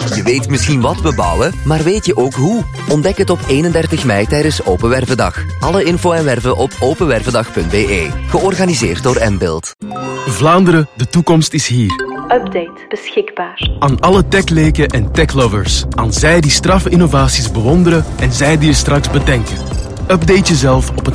Je weet misschien wat we bouwen, maar weet je ook hoe? Ontdek het op 31 mei tijdens Open Wervendag. Alle info en werven op openwervendag.be. Georganiseerd door Mbuild. Vlaanderen, de toekomst is hier. Update beschikbaar. Aan alle techleken en techlovers. Aan zij die straffe innovaties bewonderen en zij die er straks bedenken. Update jezelf op het